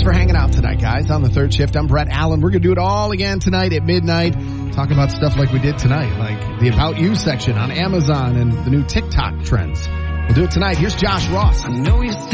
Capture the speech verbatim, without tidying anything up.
for hanging out tonight, guys. On the third shift, I'm Brett Allen. We're going to do it all again tonight at midnight. Talk about stuff like we did tonight, like the About You section on Amazon and the new TikTok trends. We'll do it tonight. Here's Josh Ross. I know you